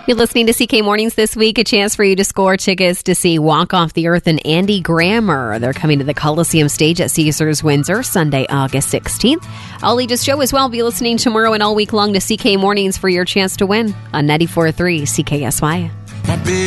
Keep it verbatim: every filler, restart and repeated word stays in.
You're listening to C K Mornings this week. A chance for you to score tickets to see Walk Off the Earth and Andy Grammer. They're coming to the Coliseum stage at Caesars Windsor Sunday, August sixteenth. I'll lead a show as well. Be listening tomorrow and all week long to C K Mornings for your chance to win on ninety-four point three C K S Y.